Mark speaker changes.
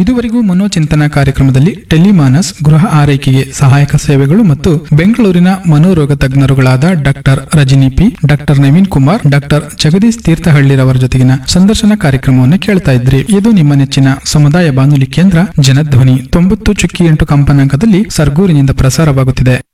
Speaker 1: ಇದುವರೆಗೂ ಮನೋಚಿಂತನ ಕಾರ್ಯಕ್ರಮದಲ್ಲಿ ಟೆಲಿಮಾನಸ್, ಗೃಹ ಆರೈಕೆಗೆ ಸಹಾಯಕ ಸೇವೆಗಳು ಮತ್ತು ಬೆಂಗಳೂರಿನ ಮನೋರೋಗ ತಜ್ಞರುಗಳಾದ doctor Rajani P, doctor Naveen Kumar, doctor Jagadish ತೀರ್ಥಹಳ್ಳಿರವರ ಜೊತೆಗಿನ ಸಂದರ್ಶನ ಕಾರ್ಯಕ್ರಮವನ್ನು ಕೇಳ್ತಾ ಇದ್ರಿ. ಇದು ನಿಮ್ಮ ನೆಚ್ಚಿನ ಸಮುದಾಯ ಬಾನುಲಿ ಕೇಂದ್ರ ಜನಧ್ವನಿ 90.8 ಕಂಪನಾಂಕದಲ್ಲಿ ಸರ್ಗೂರಿನಿಂದ ಪ್ರಸಾರವಾಗುತ್ತಿದೆ.